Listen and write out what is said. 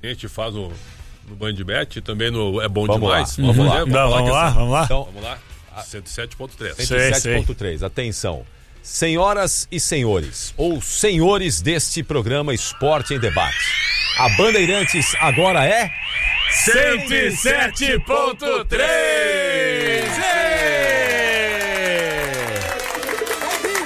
A gente faz no Bandbet, também no É Bom Vamos Demais. lá. Vamos lá. Vamos lá. Então, Vamos lá. 107.3. 107.3. Atenção. Senhoras e senhores, ou senhores deste programa Esporte em Debate, a Bandeirantes agora é 107.3!